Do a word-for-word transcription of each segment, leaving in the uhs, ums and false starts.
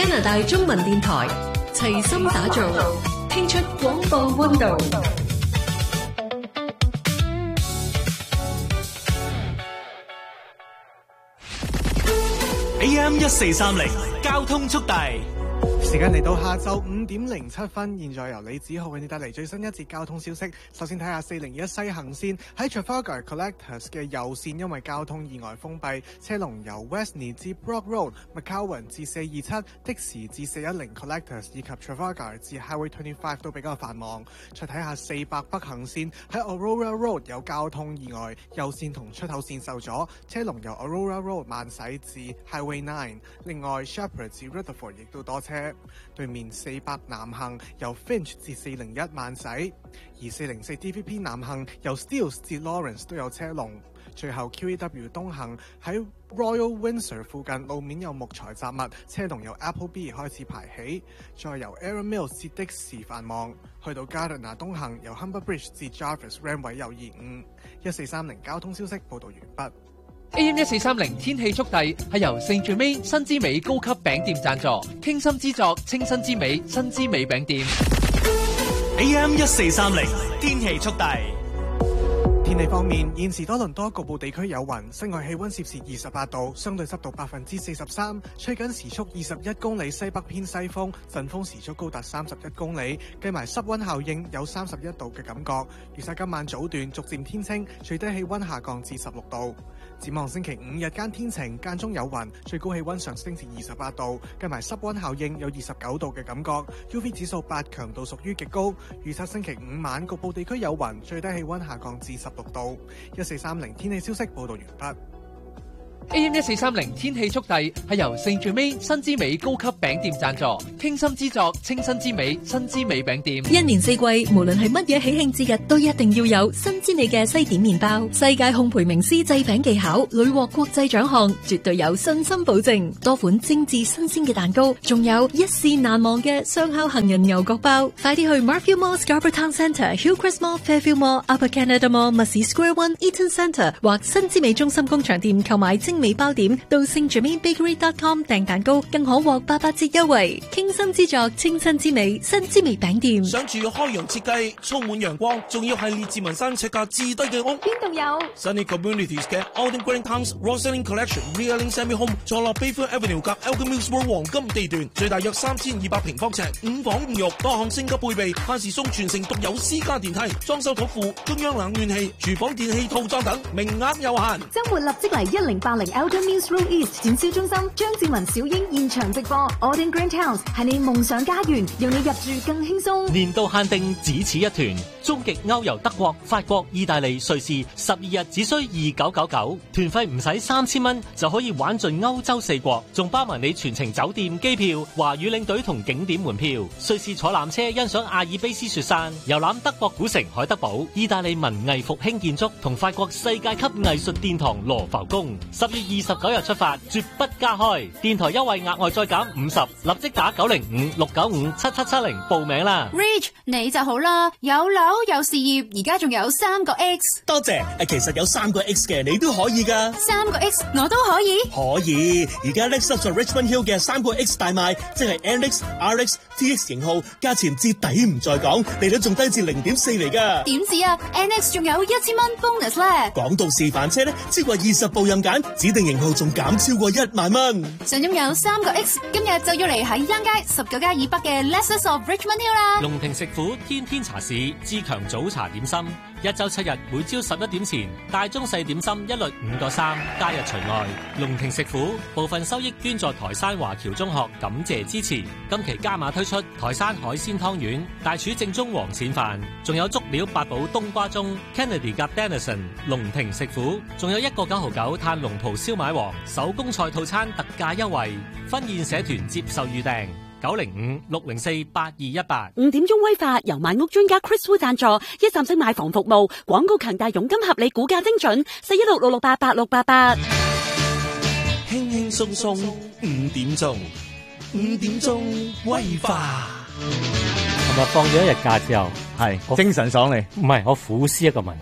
加拿大中文電台齊心打造，拼出廣播溫度。 A M 一四三零交通速遞， 時間嚟到下晝五點零七分，現在由李子浩為你帶嚟最新一節交通消息。首先睇下四零一西行線喺 Trafalgar Collectors 嘅右線，因為交通意外封閉，車龍由 Westney 至 Brock Road、McCowan 至四二七、的士至四一零 Collectors 以及 Trafalgar 至 Highway 二十五都比較繁忙。再睇下四百北行線喺 Aurora Road 有交通意外，右線同出口線受阻，車龍由 Aurora Road 慢駛至 Highway 九。另外 Shepherd 至 Rutherford 亦都多車。對面四百南行由 Finch 至四零一慢駛，而四零四 D V P 南行由 Steeles 至 Lawrence 都有車龍。最後 Q E W 東行喺 Royal Windsor 附近路面有木材雜物，車龍由 Appleby 開始排起，再由 Aaron Mills 至的士繁忙，去到 Gardiner 東行由 Humber Bridge 至 Jarvis Ram 位有延誤。一四三零交通消息報道完畢。 A M 一四三零天氣速遞係由聖最美新之美高級餅店贊助，傾心之作清新之美新之美餅店。 A M 一四三零天氣速遞。 天氣方面，現時多倫多局部地區有雲，室外氣溫攝氏二十八度，相對濕度百分之四十三，吹緊時速二十一公里西北偏西風，陣風時速高達三十一公里，計埋濕溫效應有三十一度嘅感覺。預測今晚早段逐漸天清，最低氣溫下降至十六度。展望星期五日間天晴，間中有雲，最高氣溫上升至二十八度，計埋濕溫效應有二十九度嘅感覺。U V 指數八，強度屬於極高。預測星期五晚局部地區有雲，最低氣溫下降至十六度。一四三零天氣消息報道完畢。 A M 一四三零天氣速遞係由聖最美新之美高級餅店贊助，傾心之作清新之美新之美餅店。 一年四季，無論係乜嘢喜慶節日，都一定要有新之美嘅西點麵包。世界烘焙名師製餅技巧，屢獲國際獎項，絕對有信心保證。多款精緻新鮮嘅蛋糕，仲有一試難忘嘅雙烤杏仁牛角包。快啲去 Markville Mall、Scarborough Town Centre、Hillcrest Mall、Fairfield Mall、Upper Canada Mall、Murphy Square One、Eaton Centre 或新之美中心工場店購買精美包點，到聖 Germain Bakery dot com 訂蛋糕，更可獲八八折優惠。傾心之作，清新之美，新之美餅店。 想住開揚設計，充滿陽光，仲要係列治文山尺價至低嘅屋。 邊度有 Sunny Communities 嘅 Alden Green Towns Roselling Collection Realing Semi Home 坐落 Bayfield Avenue 及 Elgin Mills Road 黃金地段，最大約三千二百平方尺，五房五浴，多項升級配備，限時送全城獨有私家電梯，裝修土庫，中央冷暖氣，廚房電器套裝等，名額有限。 周末立即嚟一零八零 Elgin Mills Road East 展銷中心，張志文小英現場直播。Alden Green Towns 係你夢想家園，讓你入住更輕鬆。 年度限定只此一團，終極歐遊德國、法國、意大利、瑞士，十二日只需二九九九，團費唔使三千蚊就可以玩盡歐洲四國，仲包埋你全程酒店、機票、華語領隊同景點門票。瑞士坐纜車欣賞阿爾卑斯雪山，遊覽德國古城海德堡，意大利文藝復興建築同法國世界級藝術殿堂羅浮宮。十月二十九日出發，絕不加開。電台優惠額外再減五十，立即打九零五六九五七七七零報名啦。 Rich 你就好啦，有樓有事業，而家仲有三個 X。 多謝，其實有三個 X 嘅你都可以噶。 三個 X 我都可以。 可以，而家 Lexus Richmond Hill 嘅三個 X 大賣，即係 N X、R X、T X 型號，價錢至抵唔再講，利率仲低至零點四厘噶。 點止啊 ？N X 仲有一千蚊 bonus 咧。 講到示範車咧，超過二十部任揀，指定型號仲減超過一萬蚊。 想擁有三個 X， 今日就要嚟喺央街十九街以北嘅 Lexus of Richmond Hill 啦。 龍庭食府天天茶市志強早茶點心，一周七日，每朝十一點前，大中細點心一律五個三，加日除外。龍庭食府部分收益捐助台山華僑中學，感謝支持。今期加碼推出台山海鮮湯圓、大廚正宗黃鱔飯，仲有足料八寶冬瓜盅 Kennedy 夾 Denison。龍庭食府仲有一個九毫九嘆龍蒲燒賣王手工菜套餐特價優惠，婚宴社團接受預訂。九零五六零四八二一八。 五點鐘威化由買屋專家 Chris Wu 贊助，一站式買房服務，廣告強大，佣金合理，估價精準，四一六六六八八六八八。 輕輕鬆鬆五點鐘，五點鐘威化。 琴日放咗一日假之後，係精神爽利。唔係，我苦思一個問題。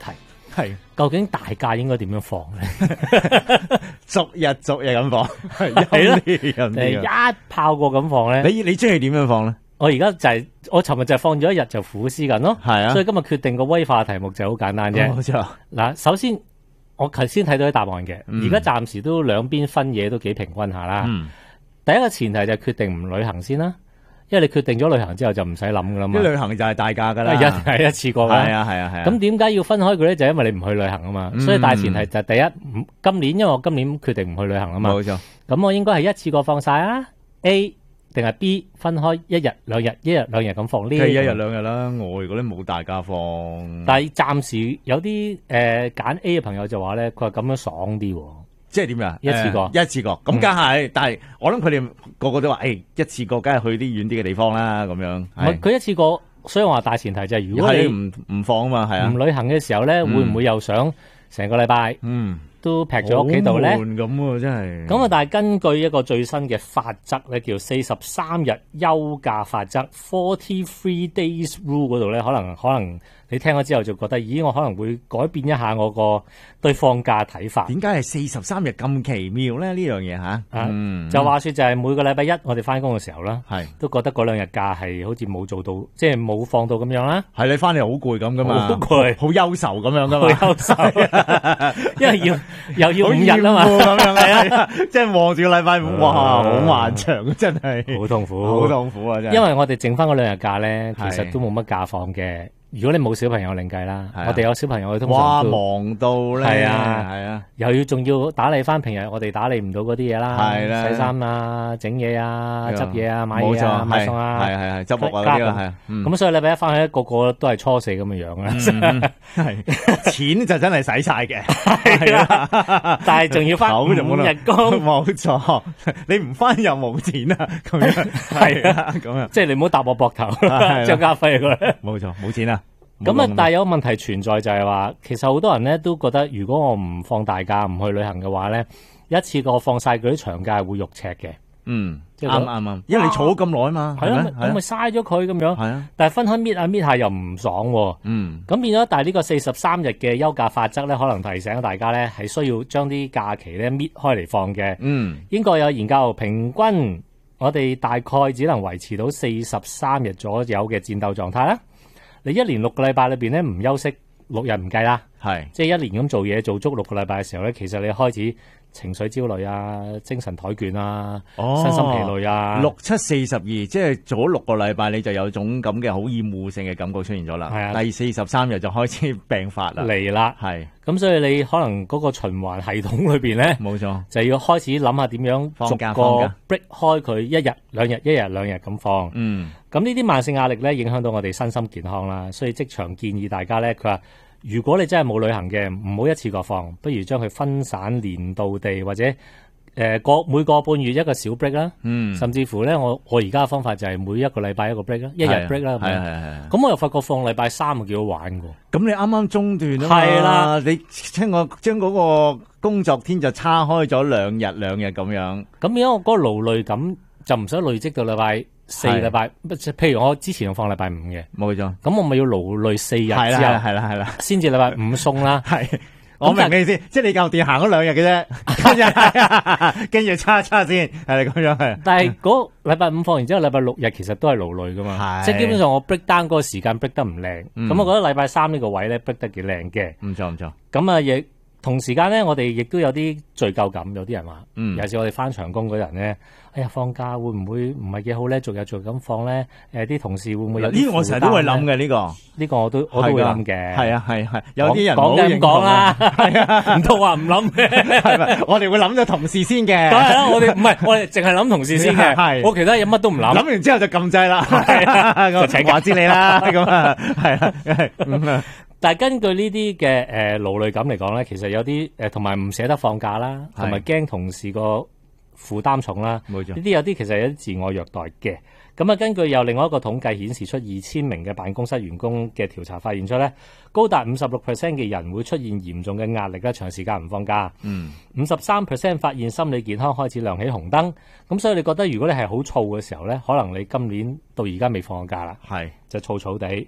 係究竟大假應該點樣放咧？ 逐日逐日咁放，係咯， 誒一炮過咁放咧。 你你中意點樣放咧？ 我而家就係、是、我尋日就放咗一日就苦思緊咯， 係啊， 所以今日決定個威化題目就好簡單啫。 冇錯。嗱， 首先我頭先睇到啲答案嘅， 嗯、 而家暫時都兩邊分嘢都幾平均下啦。嗯、第一個前提就係決定唔旅行先啦，因為你決定咗旅行之後就唔使諗噶啦嘛。 啲旅行就係大假噶啦， 一係一次過㗎。 係啊係啊係啊。 咁點解要分開佢咧？就係、因為你唔去旅行啊嘛。嗯、所以大前提就係第一，今年因為我今年決定唔去旅行啊嘛。 冇錯。咁我應該係一次過放晒啊 A。定係 B 分開一日兩日，一日兩日咁放呢？ 係一日兩日啦。我如果你冇大假放， 但係暫時有啲誒揀 A 嘅朋友就話咧，佢話咁樣爽啲， 即係點呀？ 一次過， 呃、一次過，咁梗係。但係我諗佢哋個個都話，誒、欸，一次過梗係去啲遠啲嘅地方啦，咁樣。 唔係佢一次過，所以我話大前提就係如果你唔唔放啊嘛，係啊， 唔旅行嘅時候咧，嗯、會唔會又想成個禮拜？嗯。都劈咗屋企度咧， 咁喎真係。 咁啊，但係根據一個最新嘅法則咧，叫四十三日休假法則 （Forty Three Days Rule） 嗰度咧，可能可能你聽咗之後就覺得，咦，我可能會改變一下我個對放假睇法。 點解係四十三日咁奇妙咧？呢樣嘢吓， 嗯，就話說就係每個禮拜一我哋翻工嘅時候啦， 係都覺得嗰兩日假係好似冇做到，即係冇放到咁樣啦。 係你翻嚟好攰咁噶嘛， 好攰， 好憂愁咁樣噶嘛， 好憂愁，因為要。又要五日啊嘛， 咁樣係啊，即係望住個禮拜五，哇，好漫長，真係好痛苦， 好痛苦啊！真係， 因為我哋剩翻嗰兩日假咧，其實都冇乜假放嘅。如果你冇小朋友另計啦，我哋有小朋友，通常都忙到咧， 係啊， 係啊， 又要仲要打理翻平日我哋打理唔到嗰啲嘢啦， 係啦， 洗衫啊、整嘢啊、執嘢啊、買嘢啊、買餸啊， 係係係執屋啊嗰啲啊，係。 咁所以禮拜一翻去，個個都係初四咁嘅樣啦。 係錢就真係使晒嘅， 係啦，但係仲要翻五日工， 冇錯。你唔翻又冇錢啊，咁樣係啊，咁樣。 即係你唔好搭我膊頭，張家輝佢。 冇錯，冇錢啊。 咁啊，但係有個問題存在就係話，其實好多人咧都覺得，如果我唔放大假唔去旅行嘅話咧，一次過放晒嗰啲長假係會肉赤嘅。 嗯，啱啱啱，因為你儲咗咁耐嘛， 係咯，咁咪嘥咗佢咁樣。係啊，但係分開搣下搣下又唔爽。嗯，咁變咗，但係呢個四十三日嘅休假法則咧，可能提醒大家咧係需要將啲假期咧搣開嚟放嘅。嗯，英國有研究，平均我哋大概只能維持到四十三日左右嘅戰鬥狀態啦。你一年六個禮拜裏邊咧唔休息六日唔計啦，係即係一年咁做嘢做足六個禮拜嘅時候咧，其實你開始情緒焦慮啊、精神怠倦啊、哦、身心疲累啊， 六七四十二，即係做咗六個禮拜，你就有種咁嘅好厭惡性嘅感覺出現咗啦。係啊，第四十三日就開始病發啦， 嚟啦，係咁，所以你可能嗰個循環系統裏邊咧， 冇錯， 就要開始諗下點樣逐個 break 開佢，一日兩日，一日兩日咁放。嗯，咁呢啲慢性壓力咧，影響到我哋身心健康啦，所以職場建議大家咧，佢話。如果你真係冇旅行嘅，唔好一次過放，不如將佢分散年度地或者誒個、呃、每個半月一個小 break 啦。嗯，甚至乎咧，我我而家嘅方法就係每一個禮拜一個 break 啦，一日 break 啦。係係係。咁我又發覺放禮拜三幾好玩㗎。 咁你啱啱中斷啊嘛？係啦，你聽我將嗰個工作天就叉開咗兩日兩日咁樣。 咁而家我嗰個勞累感就唔使累積到禮拜四禮拜，譬如我之前放禮拜五嘅， 冇錯。 咁我咪要勞累四日之後， 係啦係啦係啦， 先至禮拜五鬆啦。 係，我明你意思，即係你嚿電行咗兩日嘅啫，跟住跟住叉叉先，係咁樣係。 但係嗰禮拜五放完之後，禮拜六日其實都係勞累噶嘛，即係基本上我 break down 嗰個時間 break 得唔靚，咁我覺得禮拜三呢個位咧 break 得幾靚嘅。 唔錯唔錯。 咁啊亦。同時間咧，我哋亦都有啲罪疚感，有啲人話，嗯、尤其是我哋翻長工嗰人咧，哎呀放假會唔會唔係幾好咧？逐日逐日咁放咧，誒、呃、啲同事會唔會有啲負擔呢？ 呢個我成日都會諗嘅呢個， 呢個我都我都會諗嘅。 係啊係係，有啲人講嘅咁講啦，係啊，唔通話唔諗嘅？ 係咪？我哋會諗咗同事先嘅。 梗係啦，我哋唔係我哋淨係諗同事先嘅。係，我其他嘢乜都唔諗。 諗完之後就撳掣啦，就請話知你啦，咁啊，係啊，係。 但係根據呢啲嘅誒勞累感嚟講咧，其實有啲誒同埋唔捨得放假啦，同埋驚同事個負擔重啦，冇錯。呢啲有啲其實有啲自我虐待嘅。咁啊，根據有另外一個統計顯示出二千名嘅辦公室員工嘅調查發現出咧，高達五十六 percent 嘅人會出現嚴重嘅壓力咧，長時間唔放假。嗯，五十三 percent 發現心理健康開始亮起紅燈。咁所以你覺得如果你係好燥嘅時候咧，可能你今年到而家未放過假啦，係就燥燥地。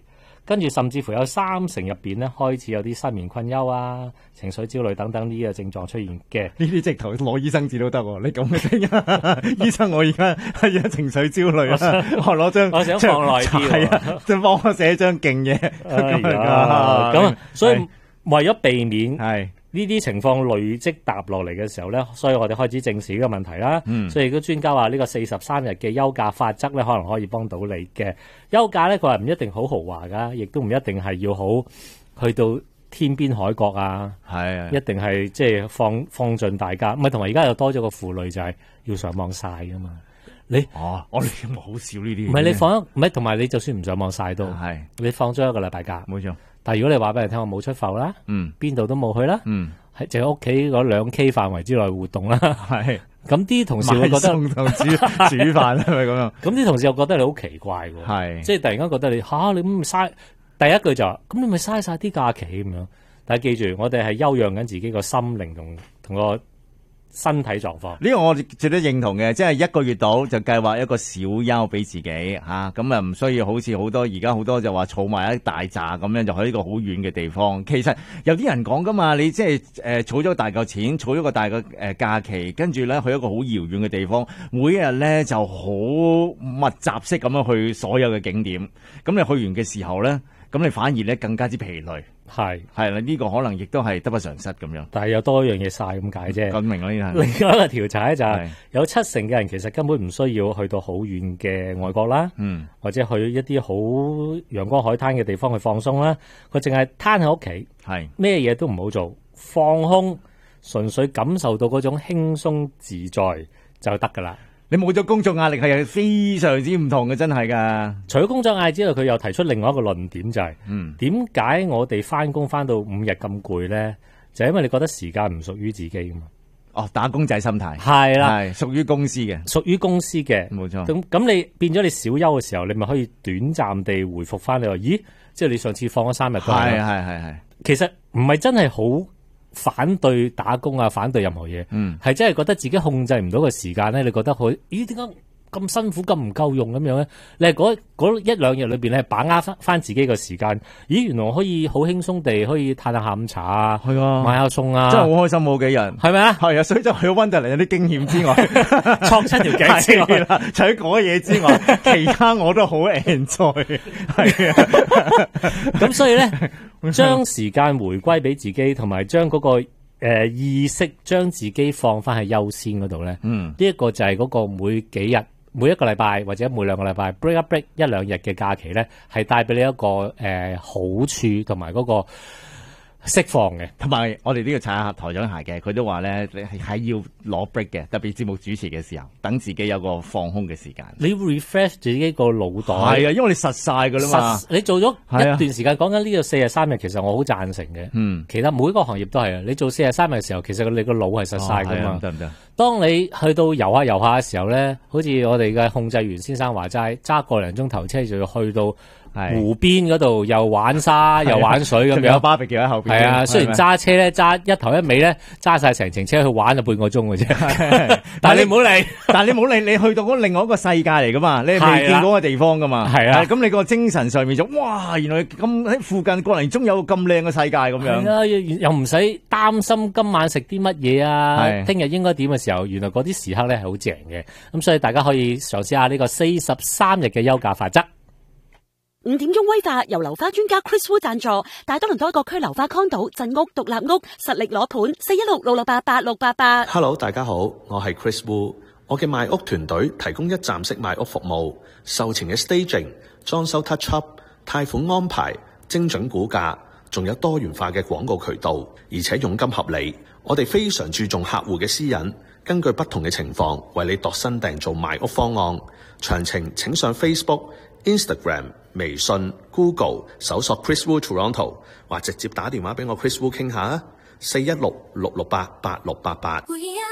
跟住甚至乎有三成入邊咧開始有啲失眠困憂啊、情緒焦慮等等呢個症狀出現嘅。 呢啲直頭攞醫生紙都得喎，你咁嘅聽，醫生我而家係有情緒焦慮啊，我攞張我想放耐啲， 係啊，就幫我寫張勁嘢。 咁所以為咗避免係呢啲情況累積搭落嚟嘅時候咧，所以我哋開始正視呢個問題啦。嗯、所以如果專家話呢個四十三日嘅休假法則咧，可能可以幫到你嘅休假咧。佢話唔一定好豪華噶，亦都唔一定係要好去到天邊海角啊。係啊，一定係即係放放盡大家。唔係，同埋而家又多咗個負累，就係要上網曬噶嘛。你哦，我哋好少呢啲。 唔係你放唔係，同埋你就算唔上網曬都係，你放咗一個禮拜假， 冇錯。 但係如果你話俾人聽我冇出埠啦， 嗯，邊度都冇去啦， 嗯， 喺淨係屋企嗰兩 K 範圍之內活動啦，係。咁啲同事會覺得煮煮飯係咪咁樣？ 咁啲同事又覺得你好奇怪喎，係，即係突然間覺得你吓、啊、你咁嘥，第一句就話咁你咪嘥晒啲假期咁樣。但係記住，我哋係休養緊自己個心靈同同個身體狀況，呢個我絕對認同嘅，即係一個月度就計劃一個小休俾自己吓，咁啊唔需要好似好多而家好多就話儲埋一大扎咁樣就去呢個好遠嘅地方。其實有啲人講噶嘛，你即係誒儲咗大嚿錢，儲咗個大嘅誒假期，跟住咧去一個好遙遠嘅地方，每一日咧就好密集式咁樣去所有嘅景點。咁你去完嘅時候咧，咁你反而咧更加之疲累。係係啦，呢個可能亦都係得不償失咁樣， 但係有多一樣嘢曬咁解啫。 講明啦，呢係另外一個調查咧就係有七成嘅人其實根本唔需要去到好遠嘅外國啦，嗯，或者去一啲好陽光海灘嘅地方去放鬆啦。佢淨係攤喺屋企，係咩嘢都唔好做，放空，純粹感受到嗰種輕鬆自在就得噶啦。 你冇咗工作壓力係非常之唔同嘅，真係噶。 除咗工作壓力之外，佢又提出另外一個論點就係、是，嗯，點解我哋翻工翻到五日咁攰咧？就係、因為你覺得時間唔屬於自己噶嘛。 哦，打工仔心態係啦， 係屬於公司嘅， 屬於公司嘅，冇錯。咁咁你變咗你小休嘅時候，你咪可以短暫地回復翻你話，咦？即係你上次放咗三日都係，係係係係。其實唔係真係好反對打工啊，反對任何嘢，嗯，係真係覺得自己控制唔到個時間咧。你覺得佢，咦？點解咁辛苦咁唔夠用咁樣咧？你係嗰嗰一兩日裏邊咧，把握翻翻自己個時間，咦？原來我可以好輕鬆地可以嘆下下午茶啊，係啊，買下餸啊， 真係好開心冇幾日，係咪啊？ 係啊，所以就去溫特蘭有啲經驗之外， 戳親條頸之外啦，除咗嗰嘢之外，其他我都好 enjoy， 係啊。 咁所以咧，將時間回歸俾自己，同埋將嗰個誒、呃、意識將自己放翻喺優先嗰度咧，嗯，呢、這、一個就係嗰個每幾日。每一個禮拜或者每兩個禮拜 break 一 break 一兩日嘅假期咧，係帶俾你一個誒、呃、好處同埋嗰個釋放嘅。同埋我哋呢個踩下台長鞋嘅，佢都話咧，你係要攞 break 嘅，特別節目主持嘅時候，等自己有個放空嘅時間。 你 refresh 自己個腦袋。係啊，因為你實晒噶啦嘛。 你做咗一段時間，講緊呢個四日三日，其實我好贊成嘅。嗯，其他每一個行業都係啊。你做四日三日嘅時候，其實你個腦係實晒噶嘛。得唔得？當你去到遊下遊下嘅時候咧，好似我哋嘅控制員先生話齋，揸個零鐘頭車就要去到湖邊嗰度，又玩沙又玩水咁樣。有芭比橋喺後邊。係啊，雖然揸車咧揸一頭一尾咧揸晒成程車去玩就半個鐘嘅啫。但係你唔好理，但係你唔好理，你去到嗰另外一個世界嚟噶嘛，你未見嗰個地方噶嘛。係啊，咁你個精神上面就哇，原來咁喺附近個零鐘有咁靚嘅世界咁樣。係啊，又唔使擔心今晚食啲乜嘢啊，聽日應該點嘅時候，原來嗰啲時刻咧係好正嘅。咁所以大家可以嘗試下呢個四十三日嘅休假法則。 五點鐘威化由樓花專家 Chris Wu 贊助，大多倫多各區樓花 condo 鎮屋獨立屋實力攞盤，四一六六六八八六八八。 Hello， 大家好，我係 Chris Wu， 我嘅賣屋團隊提供一站式賣屋服務，售前嘅 staging、裝修 touch up、貸款安排、精準估價，仲有多元化嘅廣告渠道，而且佣金合理。我哋非常注重客戶嘅私隱，根據不同嘅情況為你度身訂造賣屋方案。詳情請上 Facebook、Instagram、微信、Google 搜索 Chris Wu Toronto， 或直接打電話俾我 Chris Wu 傾下啊，四一六六六八八六八八。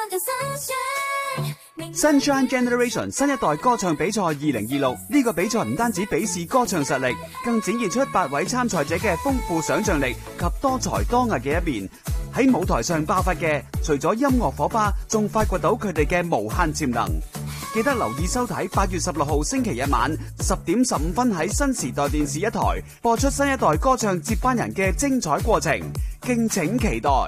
Sunshine Generation 新一代歌唱比賽二零二六，呢個比賽唔單止比試歌唱實力，更展現出八位參賽者嘅豐富想象力及多才多藝嘅一面。喺舞台上爆發嘅，除咗音樂火花，仲發掘到佢哋嘅無限潛能。 記得留意收睇八月十六號星期日晚十點十五分喺新時代電視一台播出新一代歌唱接班人嘅精彩過程，敬請期待。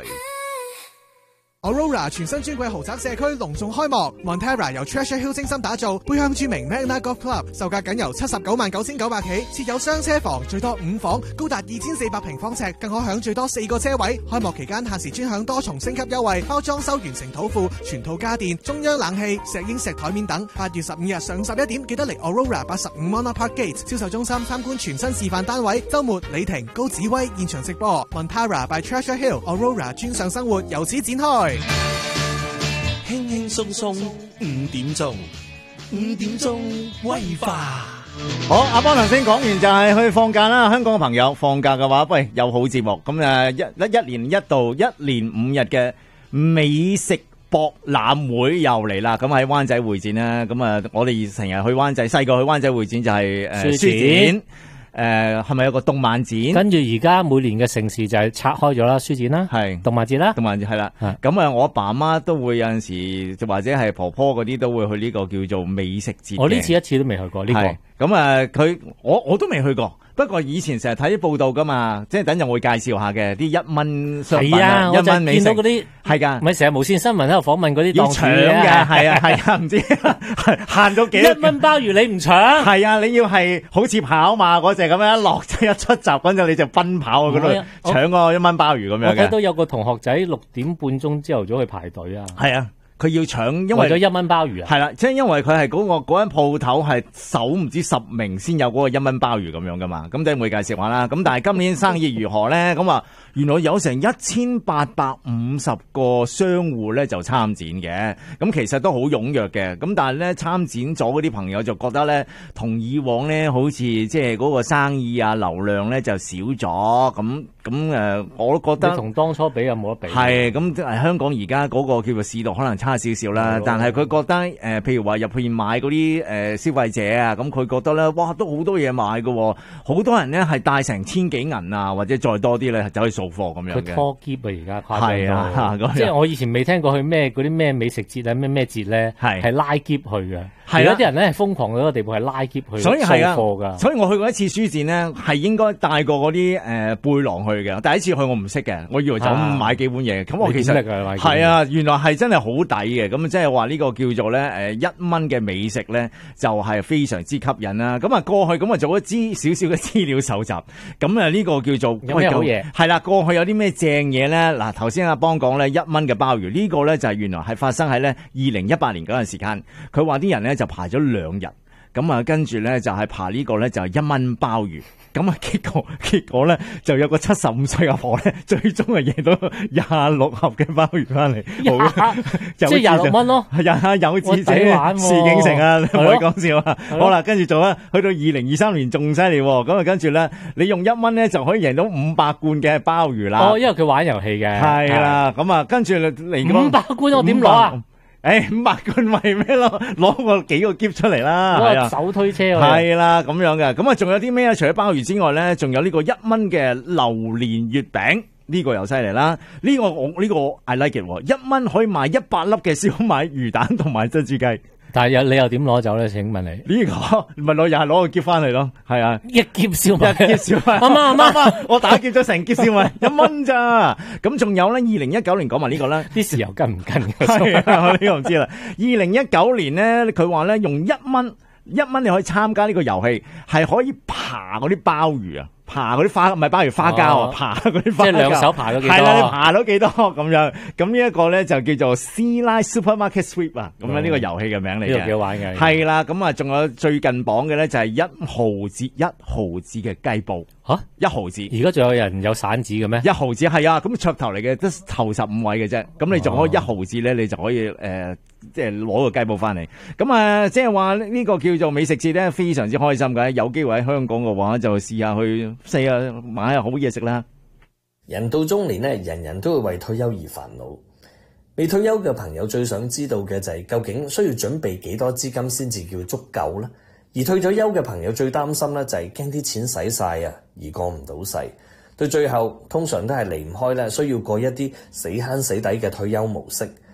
Aurora 全新尊貴豪宅社區隆重開幕 ，Montera 由 Treasure Hill 精心打造，背向著名 Magna Golf Club， 售價僅由七十九萬九千九百起，設有雙車房，最多五房，高達二千四百平方尺，更可享最多四個車位。開幕期間限時專享多重升級優惠，包裝修完成土庫、全套家電、中央冷氣、石英石台面等。八月十五日上十一點，記得嚟 Aurora 八十五 Monarch Park Gate 銷售中心參觀全新示範單位。週末李婷、高紫威現場直播 ，Montera by Treasure Hill Aurora 專上生活由此展開。 輕輕鬆鬆五點鐘，五點鐘威化。 好，阿邦頭先講完就係去放假啦。香港嘅朋友放假嘅話，喂，有好節目咁誒，一一年一度一連五日嘅美食博覽會又嚟啦。咁喺灣仔會展啦，咁啊，我哋成日去灣仔，細個去灣仔會展就係誒書展。誒，係咪有個動漫展？ 跟住而家每年嘅盛事就係拆開咗啦，書展啦，係動漫節啦， 動漫節係啦。咁啊，我爸媽都會有陣時，就或者係婆婆嗰啲都會去呢個叫做美食節。 我呢次一次都未去過呢個。 咁啊，佢我我都未去過。不過以前成日睇啲報道噶嘛，即係等陣我會介紹下嘅啲一蚊商品啊，一蚊美食。見到嗰啲係噶， 咪成日無線新聞喺度訪問嗰啲檔主嘅，係啊係啊，唔知限到幾一蚊鮑魚你唔搶？ 係啊，你要係好似跑馬嗰隻咁樣一落一出閘嗰陣你就奔跑去嗰度搶個一蚊鮑魚咁樣嘅。 我睇到有個同學仔六點半鐘朝頭早去排隊啊。 係啊。佢要搶，因為咗一蚊鮑魚啊！ 係啦，即係因為佢係嗰個嗰間鋪頭係首唔知十名先有嗰個一蚊鮑魚咁樣噶嘛，咁等會介紹下啦。咁但係今年生意如何咧？咁啊，原來有成一千八百五十個商戶咧就參展嘅，咁其實都好踴躍嘅。咁但係咧參展咗嗰啲朋友就覺得咧，同以往咧好似即係嗰個生意啊流量咧就少咗。咁咁誒，我都覺得同當初比有冇得比？ 係咁，香港而家嗰個叫做市道可能差少少啦，但係佢覺得誒、呃，譬如話入去買嗰啲誒消費者啊，咁佢覺得咧，哇，都好多嘢買㗎，好多人咧係帶成千幾銀啊，或者再多啲咧走去掃貨咁樣嘅。 佢拖喼啊，而家係啊， 即係我以前未聽過去咩嗰啲咩美食節啊，咩咩節咧，係係拉喼去嘅。係啊，啲人咧係瘋狂到一個地步，係拉喼去所以係啊， 掃貨㗎。 所以我去過一次書展咧，係應該帶過嗰啲誒背囊去嘅。第一次去我唔識嘅，我以為就咁買幾碗嘢。咁、啊、我其實係啊，原來係真係好抵嘅。咁即係話呢個叫做咧誒一蚊嘅美食咧，就係、是、非常之吸引啦。咁啊過去咁啊做咗資少少嘅資料搜集。咁啊呢個叫做有咩好嘢？ 係啦，過去有啲咩正嘢咧？嗱，頭先阿邦講咧一蚊嘅鮑魚，呢、這個咧就係原來係發生喺咧二零一八年嗰陣時間。佢話啲人咧就排咗兩日，咁啊跟住咧就係爬呢個咧就係一蚊鮑魚，咁啊結果結果咧就有個七十五歲阿婆咧，最終係贏到廿六盒嘅鮑魚翻嚟， 即係廿六蚊咯， 係有志者事竟成啊，你唔可以講笑啊！好啦，跟住做啦，去到二零二三年仲犀利，咁啊跟住咧，你用一蚊咧就可以贏到五百罐嘅鮑魚啦。 哦，因為佢玩遊戲嘅， 係啦，咁啊跟住嚟五百罐我點攞啊？ 誒，五百罐咪咩咯？攞個幾個箧出嚟啦，係啊， 手推車係啦，咁樣嘅。咁啊，仲有啲咩啊？除咗鮑魚之外咧，仲有呢個一蚊嘅榴蓮月餅，呢個又犀利啦。呢個我呢個 I like it，一蚊可以賣一百粒嘅燒賣魚蛋同埋珍珠雞。 但係又你又點攞走咧？請問你呢個咪攞又係攞個箧翻嚟咯？係啊， 一箧燒賣， 一箧燒賣。 阿媽阿媽媽， 我打劫咗成箧燒賣，一蚊咋？咁仲有咧？二零一九年講埋呢個啦， 啲豉油跟唔跟？ 係啊，我呢個唔知啦。二零一九年咧，佢話咧用一蚊，一蚊你可以參加呢個遊戲，係可以爬嗰啲鮑魚啊。爬嗰啲花唔係鮑魚花膠啊，爬嗰啲花膠， 即係兩手爬咗幾多？ 係啦，你爬到幾多咁樣？咁呢一個咧就叫做 Sea Life Supermarket Sweep 啊，咁樣呢個遊戲嘅名嚟嘅。呢個幾好玩嘅。係啦，咁啊仲有最近榜嘅咧就係一毫子一毫子嘅雞煲嚇，一毫子。 而家仲有人有散紙嘅咩？ 一毫子係啊，咁噱頭嚟嘅，得頭十五位嘅啫。咁你仲可以一毫子咧，你就可以誒，即係攞個雞煲翻嚟。咁啊，即係話呢個叫做美食節咧，非常之開心嘅。有機會喺香港嘅話，就試下去。四啊，買下好嘢食啦！ 人到中年咧，人人都會為退休而煩惱。未退休嘅朋友最想知道嘅就係究竟需要準備幾多資金先至叫足夠呢？而退咗休嘅朋友最擔心咧就係驚啲錢使晒啊，而過唔到世。到最後通常都係離唔開咧，需要過一啲死慳死抵嘅退休模式。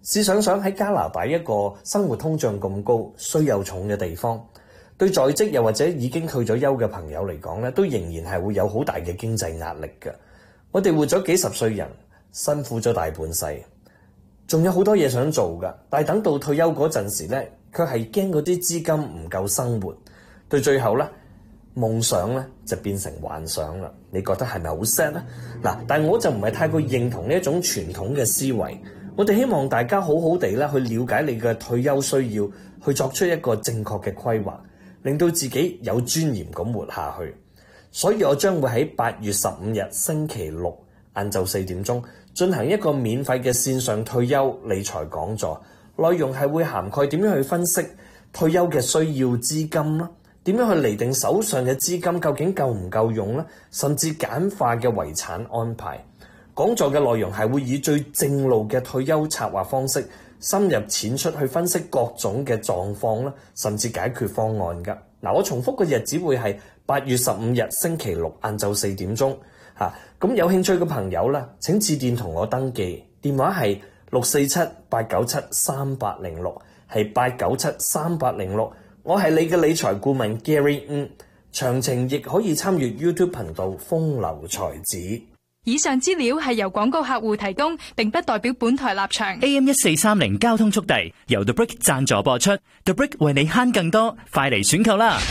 試想想喺加拿大一個生活通脹咁高、稅又重嘅地方，對在職又或者已經退咗休嘅朋友嚟講咧，都仍然係會有好大嘅經濟壓力嘅。我哋活咗幾十歲人，辛苦咗大半世，仲有好多嘢想做㗎，但係等到退休嗰陣時咧，卻係驚嗰啲資金唔夠生活，對最後咧，夢想咧就變成幻想啦。你覺得係咪好 sad 咧？嗱，但係我就唔係太過認同呢一種傳統嘅思維。我哋希望大家好好地咧去了解你嘅退休需要，去作出一個正確嘅規劃，令到自己有尊嚴咁活下去。所以我將會喺八月十五日星期六晏晝四點鐘進行一個免費嘅線上退休理財講座，內容係會涵蓋點樣去分析退休嘅需要資金啦，點樣去釐定手上嘅資金究竟夠唔夠用咧，甚至簡化嘅遺產安排。講座嘅內容係會以最正路嘅退休策劃方式，深入淺出去分析各種嘅狀況啦，甚至解決方案㗎。嗱，我重複嘅日子會係八月十五日星期六晏晝四點鐘嚇。咁有興趣嘅朋友啦，請致電同我登記，電話係六四七八九七三八零六，係八九七三八零六。我係你嘅理財顧問 Gary， 嗯，詳情亦可以參與 YouTube 頻道風流才子。 以上資料係由廣告客戶提供，並不代表本台立場。 A M 一四三零交通速遞由 The Brick 贊助播出 ，The Brick 為你慳更多，快嚟選購啦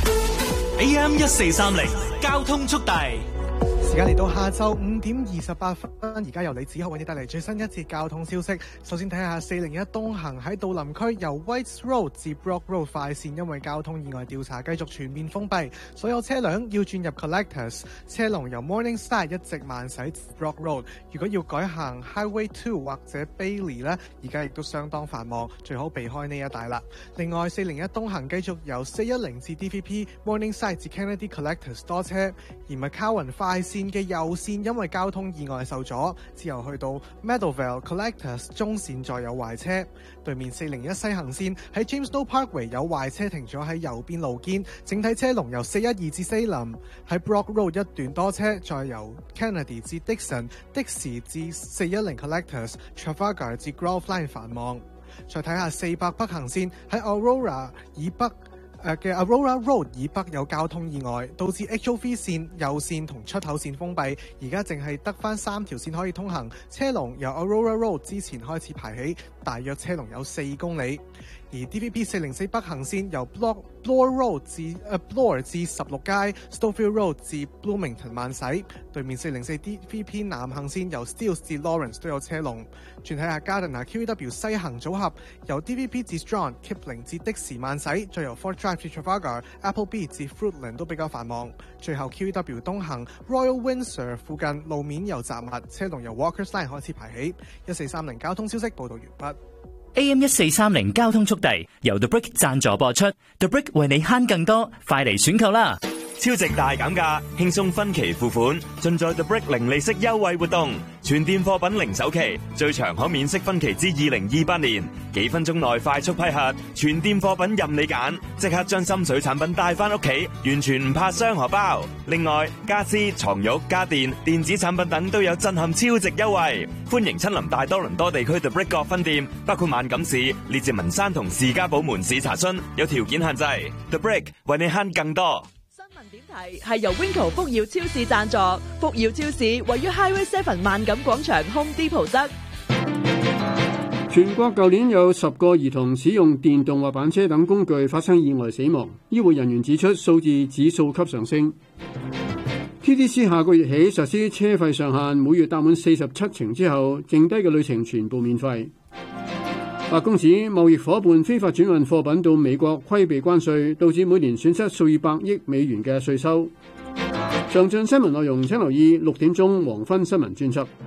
！A M 一四三零交通速遞。 時間嚟到下晝五點二十八分，而家由李子豪為你帶嚟最新一節交通消息。首先睇下四零一東行喺杜林區由 Whites Road 至 Brock Road 快線，因為交通意外調查繼續全面封閉，所有車輛要轉入 Collectors 車龍由 Morningside 一直慢駛至 Brock Road。如果要改行 Highway Two 或者 Bailey 呢，而家亦都相當繁忙，最好避開呢一帶啦。另外四零一東行繼續由四一零至 D V P Morningside 至 Kennedy Collectors 多車，而 McCowan 快線嘅右線因為交通意外受阻，之後去到 Meadowvale Collectors 中線再有壞車。對面四零一西行線喺 Jamestown Parkway 有壞車停咗喺右邊路肩，整體車龍由四一二至 Salem， 喺 Brock Road 一段多車，再由 Kennedy 至 Dixon， 的士至四一零 Collectors Trafalgar 至 Grove Line 繁忙。再睇下四百北行線喺 Aurora 以北誒嘅 Aurora Road 以北有交通意外，導致 H O V 線右線同出口線封閉，而家淨係得返三條線可以通行，車龍由 Aurora Road 之前開始排起，大約車龍有四公里。而 D V P 四零四北行線由 Bloor Road 至誒、uh, Bloor 至十六街 Stouffville Road 至 Bloomington 慢駛，對面四零四 D V P 南行線由 Steeles 至 Lawrence 都有車龍。轉睇下 Gardiner Q E W 西行組合由 D V P 至 Strong、Kipling 至的士慢駛，再由 Fort Drive 至 Trafalgar、Appleby 至 Fruitland 都比較繁忙。最後 Q E W 東行 Royal Windsor 附近路面有雜物，車龍由 Walkers Line 開始排起。一四三零交通消息報道完畢。 A M 一四三零交通速遞由 The Brick 贊助播出 ，The Brick 為你慳更多，快嚟選購啦！ 超值大減價，輕鬆分期付款，盡在 The Brick 零利息優惠活動，全店貨品零首期，最長可免息分期至二零二八年，幾分鐘內快速批核，全店貨品任你揀，即刻將心水產品帶翻屋企，完全唔怕傷荷包。另外，家私、床褥、家電、電子產品等都有震撼超值優惠，歡迎親臨大多倫多地區 The Brick 各分店，包括萬錦市、列治文山同士嘉堡門市查詢，有條件限制。The Brick 為你慳更多。 點題係由 Winco 福耀超市贊助，福耀超市位於 Highway Seven 萬錦廣場 Home Depot 側。 全國舊年有十個兒童使用電動滑板車等工具發生意外死亡，醫護人員指出數字指數級上升。T D C 下個月起實施車費上限，每月搭滿四十七程之後，剩低嘅旅程全部免費。白宮指貿易夥伴非法轉運貨品到美國規避關稅，導致每年損失數以百億美元嘅稅收。詳盡新聞內容請留意六點鐘黃昏新聞專輯。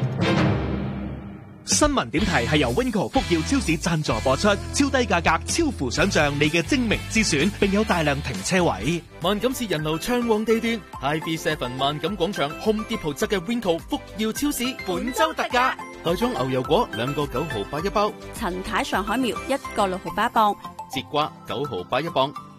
新聞點題係由 Winco 福耀超市贊助播出，超低價格，超乎想象，你嘅精明之選，並有大量停車位。 萬錦市人流暢旺地段 ，I B Seven 萬錦廣場 Home Depot 側嘅 Winco 福耀超市本周特價，袋裝牛油果兩個九毫八一包， 陳太上海苗一個六毫八一磅， 節瓜九毫八一磅。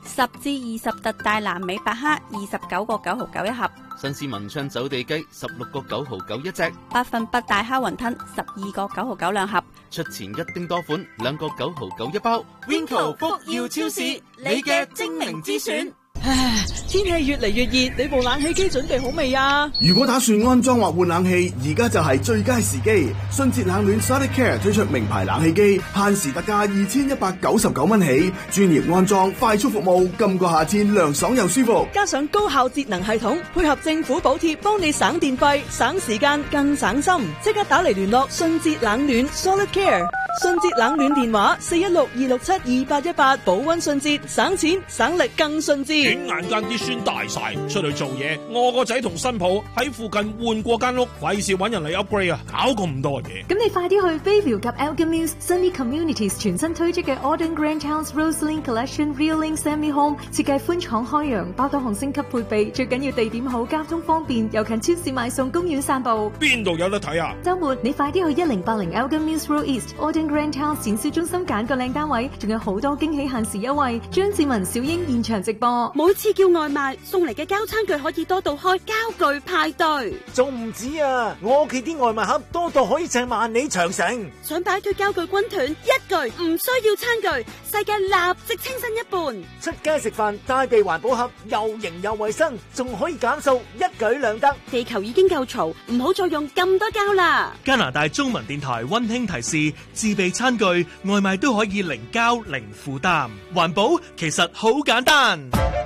十至二十特大南美白蝦，二十九個九毫九一盒。 新鮮文昌走地雞十六個九毫九一隻， 百分百大蝦雲吞十二個九毫九兩盒。 出前一丁多款，兩個九毫九一包。 Winco 福耀超市，你嘅精明之選。唉，天氣越嚟越熱，你部冷氣機準備好未啊？ 如果打算安裝或換冷氣，而家就係最佳時機。迅捷冷暖 Solid Care 推出名牌冷氣機，限時特價二千一百九十九蚊起，專業安裝，快速服務，今個夏天涼爽又舒服。 加上高效節能系統，配合政府補貼，幫你省電費、省時間、更省心。即刻打嚟聯絡迅捷冷暖 Solid Care。迅捷冷暖電話四一六二六七二八一八，保溫迅捷，省錢省力更迅捷。 轉眼間啲孫大晒，出去做嘢，我個仔同新抱喺附近換過間屋，費事搵人嚟 upgrade 啊，搞咁多嘢。 咁你快啲去 Bayview 及 Elgin Mills Sunny Communities 全新推出嘅 Auden Grand Towns Roseland Collection Real Link Semi Home， 設計寬敞開揚，包多項升級配備，最緊要地點好，交通方便，又近超市買餸、公園散步。 邊度有得睇啊？ 週末你快啲去一零八零 Elgin Mills Road East Auden Grand Towns 展銷中心揀個靚單位，仲有好多驚喜限時優惠。張志文、小英現場直播， 每次叫外賣送嚟嘅膠餐具可以多到開膠具派對， 仲唔止啊！我屋企啲外賣盒多到可以掟萬里長城。 想擺脱膠具軍團，一句唔需要餐具，世界立即清新一半。 出街食飯帶備環保盒，又型又衛生，仲可以減數，一舉兩得。 地球已經夠嘈，唔好再用咁多膠啦。 加拿大中文電台溫馨提示：自備餐具外賣都可以零膠零負擔，環保其實好簡單。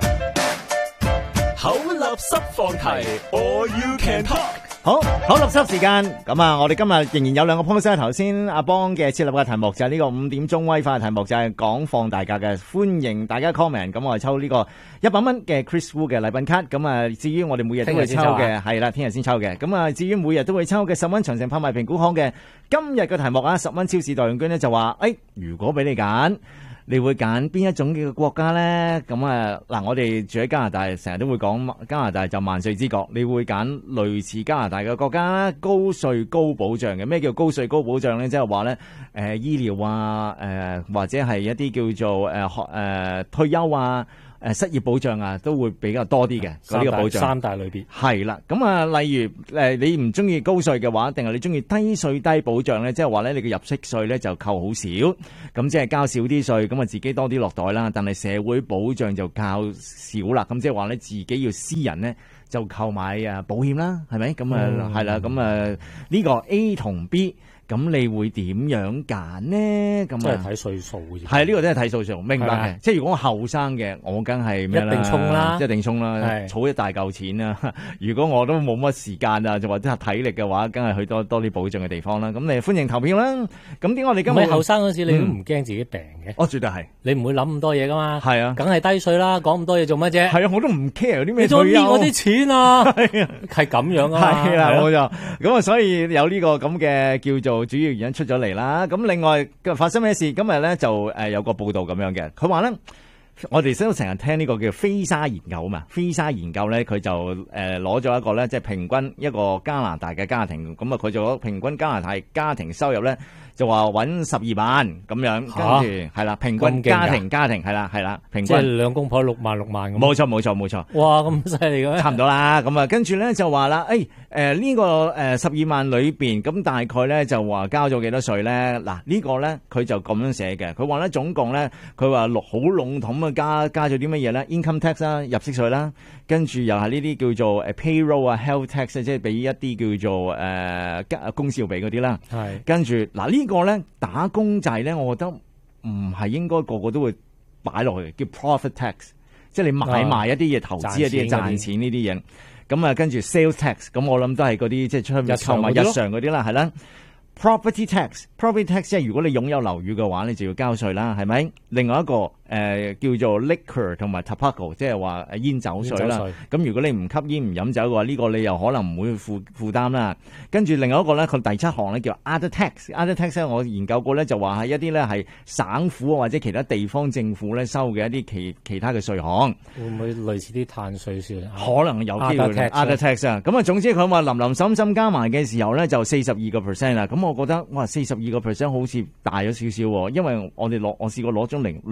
口立濕放題 ，All You Can Talk。 好，口立濕時間咁啊！我哋今日仍然有兩個 post。頭先阿邦嘅設立嘅題目就係呢個五點鐘威化嘅題目，就係講放大假嘅，歡迎大家 comment。咁我哋抽呢個一百蚊嘅 Chris Wu 嘅禮品卡。咁啊，至於我哋每日都會抽嘅，係啦，聽日先抽嘅。咁啊，至於每日都會抽嘅十蚊長城拍賣評估行嘅今日嘅題目啊，十蚊超市代用券咧就話，誒，如果俾你揀。你會揀邊一種嘅國家呢？咁啊，嗱，我哋住喺加拿大，成日都會講加拿大就萬稅之國。你會揀類似加拿大嘅國家啦，高稅高保障嘅。咩叫高稅高保障呢？即係話呢，誒、呃、醫療啊，誒、呃、或者係一啲叫做誒學誒退休啊。誒失業保障啊，都會比較多啲嘅嗰啲保障。 三大類別係啦，咁啊，例如誒你唔中意高稅嘅話，定係你中意低稅低保障咧？即係話咧，你嘅入息稅咧就扣好少，咁即係交少啲稅，咁啊自己多啲落袋啦。但係社會保障就較少啦，咁即係話咧自己要私人咧就購買啊保險啦，係咪？咁啊係啦，咁啊呢個 A 同 B。咁你會點樣揀呢？咁即係睇歲數嘅啫。 係呢個真係睇歲數，明白嘅。即係如果我後生嘅，我梗係咩啦？ 一定衝啦， 一定衝啦，儲一大嚿錢啦。如果我都冇乜時間啊，就或者係體力嘅話，梗係去多多啲保障嘅地方啦。咁你歡迎投票啦。咁點解我哋今日後生嗰時你都唔驚自己病嘅？ 我絕對係， 你唔會諗咁多嘢噶嘛？ 係啊， 梗係低稅啦，講咁多嘢做乜啫？ 係啊，我都唔 care 啲咩退休。 你再搣我啲錢啊？係啊，係咁樣啊？ 係啦，我就咁啊，所以有呢個咁嘅叫做主要原因出咗嚟啦。咁另外今日發生咩事？今日咧就誒有個報道咁樣嘅，佢話咧。我哋都成日聽呢個叫飛沙研究啊嘛，飛沙研究咧佢就誒攞咗一個咧，即係平均一個加拿大嘅家庭，咁啊佢做咗平均加拿大家庭收入咧就話搵十二萬咁樣，跟住係啦，平均家庭家庭係啦係啦，平均即係兩公婆六萬六萬咁。 冇錯冇錯冇錯。 哇，咁犀利嘅咩？ 差唔多啦，咁啊跟住咧就話啦，誒誒呢個誒十二萬裏邊，咁大概咧就話交咗幾多稅咧？嗱呢個咧佢就咁樣寫嘅，佢話咧總共咧佢話六好籠統。加加咗啲乜嘢咧 ？income tax 啦，入息稅啦，跟住又係呢啲叫做誒 payroll 啊 ，health tax 即係俾一啲叫做誒、呃、公司要俾嗰啲啦。係跟住嗱呢個咧打工仔咧，我覺得唔係應該個個都會擺落去，叫 profit tax， 即係你買賣一啲嘢、投資一啲嘢、賺錢呢啲嘢。咁啊，跟住 sales tax， 咁我諗都係嗰啲即係出去購買日常嗰啲啦，係啦。Property tax，property tax 即係如果你擁有樓宇嘅話，你就要交稅啦，係咪？另外一個誒、呃、叫做 liquor 同埋 tobacco， 即係話煙酒稅啦。咁如果你唔吸煙唔飲酒嘅話，呢、這個你又可能唔會負負擔啦。跟住另外一個咧，佢第七行咧叫 other tax，other tax 咧我研究過咧就話係一啲咧係省府或者其他地方政府咧收嘅一啲其其他嘅稅項。 會唔會類似啲碳稅算？ 可能有機會 other tax 啊。咁啊，總之佢話林林總總加埋嘅時候咧就四十二個 percent 啦。咁我覺得哇，四十二個 percent 好似大咗少少喎，因為我哋攞我試過攞張零糧單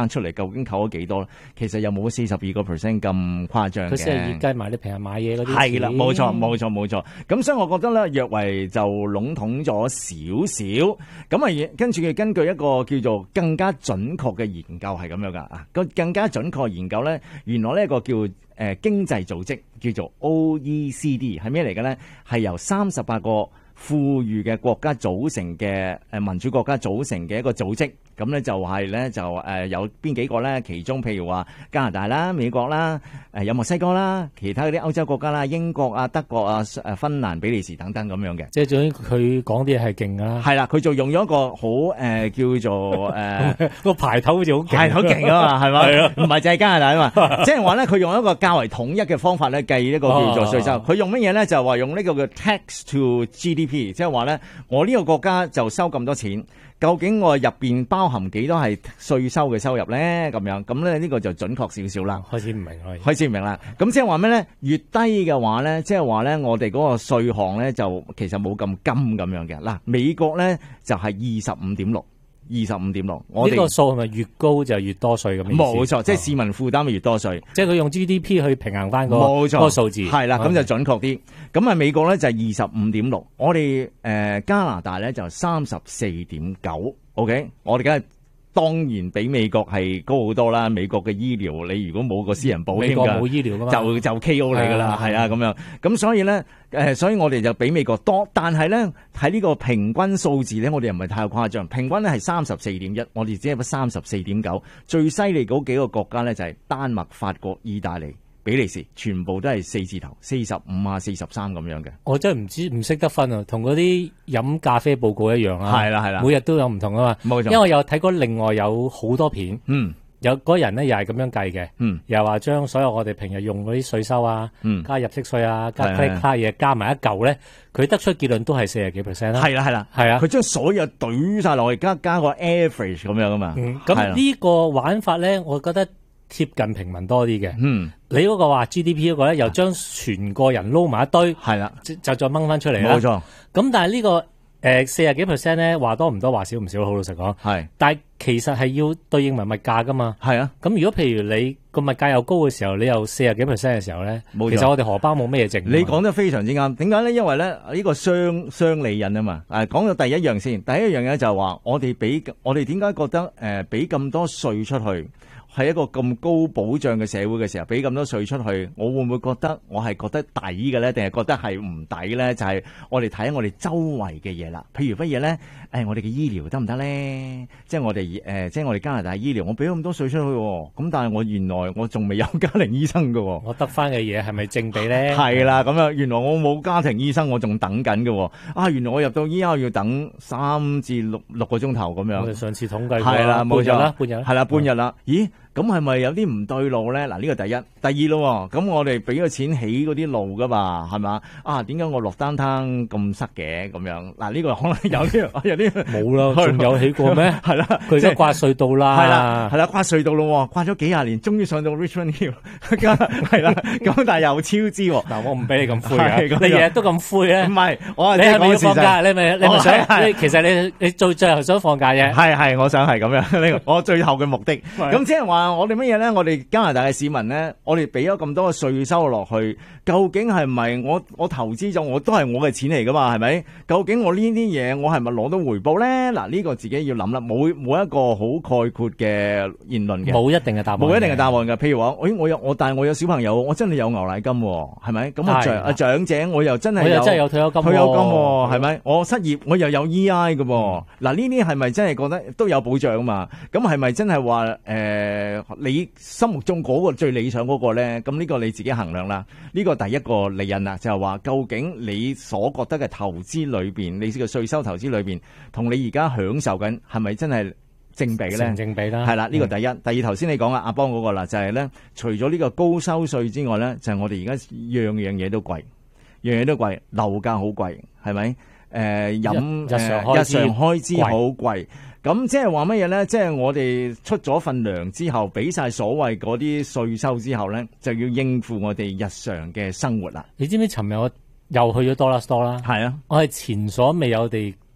翻出嚟，究竟扣咗幾多咧？其實又冇四十二個 percent 咁誇張嘅。 佢先係計埋你平日買嘢嗰啲。 係啦，冇錯冇錯冇錯。咁所以我覺得咧，略為就籠統咗少少。咁啊，跟住佢根據一個叫做更加準確嘅研究係咁樣噶啊。個更加準確研究咧，原來呢一個叫誒、呃、經濟組織叫做 O E C D 係咩嚟嘅咧？係由三十八個富裕嘅國家組成嘅誒民主國家組成嘅一個組織。咁咧就係咧就誒有邊幾個咧？其中譬如話加拿大啦、美國啦、誒有墨西哥啦、其他嗰啲歐洲國家啦、英國啊、德國啊、誒芬蘭、比利時等等咁樣嘅。 即係總之佢講啲嘢係勁㗎啦。 係啦，佢就用咗一個好誒、呃、叫做誒個排頭好似好勁， 排頭勁啊嘛，係咪？ 係啊， 唔係就係加拿大啊嘛。即係話咧，佢用一個較為統一嘅方法咧計呢個叫做稅收。佢、哦、用乜嘢咧？就係話用呢個叫 tax to G D P， 即係話咧，我呢個國家就收咁多錢。究竟我入邊包含幾多係稅收嘅收入咧？咁樣咁咧呢個就準確少少啦。 開始唔明啦， 開始唔明啦。咁即係話咩咧？越低嘅話咧，即係話咧，我哋嗰個稅項咧就其實冇咁金咁樣嘅。嗱，美國咧就係二十五點六。二十五點六，我哋呢個數係咪越高就越多稅咁嘅意思？ 冇錯，即係市民負擔嘅越多稅， 即係佢用 G D P 去平衡翻嗰冇錯嗰個數字， 係啦，咁就準確啲。咁啊，美國咧就係二十五點六，我哋誒、呃、加拿大咧就三十四點九。OK，我哋梗係當然比美國係高好多啦。美國嘅醫療，你如果冇個私人保險㗎， 美國冇醫療㗎嘛， 就就 K O 你㗎啦，係啊咁樣。咁所以咧。誒，所以我哋就比美國多，但係咧喺呢個平均數字咧，我哋又唔係太誇張。平均咧係三十四點一，我哋只係得三十四點九。最犀利嗰幾個國家咧就係丹麥、法國、意大利、比利時，全部都係四字頭，四十五啊、四十三咁樣嘅。 我真係唔知唔識得分啊，同嗰啲飲咖啡報告一樣啊。 係啦係啦，每日都有唔同啊嘛。冇錯，因為我有睇過另外有好多片。嗯。有嗰人咧又係咁樣計嘅，嗯，又話將所有我哋平日用嗰啲稅收啊，嗯，加入息稅啊，加其他嘢加埋一嚿咧，佢得出結論都係四十幾 percent 啦。 係啦係啦，係啊，佢將所有懟晒落去，加加個 average 咁樣啊嘛。 咁、嗯、呢個玩法咧，我覺得貼近平民多啲嘅。嗯，你嗰個話 G D P 嗰個咧，又將全個人撈埋一堆，係啦，就再掹翻出嚟啦。冇錯。咁但係呢個。誒，四十幾 percent 咧，話多唔多，話少唔少，好老實講。係，但係其實係要對應埋物價噶嘛。係啊。咁如果譬如你個物價又高嘅時候，你又四十幾 percent 嘅時候咧，其實我哋荷包冇咩嘢剩。 你講得非常之啱。點解咧？因為咧呢個雙雙利刃啊嘛。誒，講到第一樣先，第一樣嘢就係話我哋俾我哋點解覺得誒俾咁多稅出去？係一個咁高保障嘅社會嘅時候，俾咁多稅出去，我會唔會覺得我係覺得抵嘅咧，定係覺得係唔抵咧？就係、是、我哋睇下我哋周圍嘅嘢啦。譬如乜嘢咧？誒、哎，我哋嘅醫療得唔得咧？即係我哋誒、呃，即係我哋加拿大醫療，我俾咗咁多稅出去，咁但係我原來我仲未有家庭醫生㗎喎。 我得翻嘅嘢係咪正比咧？ 係啦，咁樣原來我冇家庭醫生，我仲等緊㗎。啊，原來我入到醫院要等三至六六個鐘頭咁樣。 我哋上次統計過係啦，冇錯啦， 半日係啦，半日啦。咦？咁係咪有啲唔對路咧？嗱，呢個第一，第二咯。咁我哋俾咗錢起嗰啲路噶嘛，係嘛？啊，點解我落單攤咁塞嘅咁樣？嗱，呢個可能有啲有啲冇啦，仲有起過咩？係啦，佢而家掛隧道啦， 係啦，係啦，掛隧道咯，掛咗幾廿年，終於上到 Richmond Hill， 係啦。咁但係又超支。 嗱，我唔俾你咁灰啊！你日日都咁灰咧？ 唔係，我你係咪要放假？你咪你咪想？你其實你你最最後想放假嘅？ 係係，我想係咁樣。呢個我最後嘅目的。咁即係話。我哋乜嘢咧？我哋加拿大嘅市民咧，我哋俾咗咁多嘅稅收落去，究竟係咪我我投資咗，我都係我嘅錢嚟噶嘛？係咪？究竟我呢啲嘢，我係咪攞到回報咧？嗱，呢個自己要諗啦。冇冇一個好概括嘅言論嘅， 冇一定嘅答案， 冇一定嘅答案嘅。譬如話，誒，我有我，但係我有小朋友，我真係有牛奶金，係咪？咁我長啊長者，我又真係有， 我又真係有退休金， 退休金係咪？我失業，我又有 E I 嘅。嗱，呢啲係咪真係覺得都有保障啊嘛？咁係咪真係話誒？你心目中嗰個最理想嗰個咧，咁呢個你自己衡量啦。呢個第一個利刃啦，就係話究竟你所覺得嘅投資裏邊，你嘅稅收投資裏邊，同你而家享受緊係咪真係正比咧？ 成正比啦。 係啦，呢個第一。嗯、第二，頭先你講啊，阿邦嗰個啦，就係咧，除咗呢個高收稅之外咧，就係我哋而家樣樣嘢都貴，樣樣都貴，樓價好貴，係咪？誒飲日常開支日常開支好貴。咁即係話乜嘢咧？即係我哋出咗份糧之後，俾晒所謂嗰啲稅收之後咧，就要應付我哋日常嘅生活啦。 你知唔知尋日我又去咗 Dollar Store 啦？ 係啊， 我係前所未有地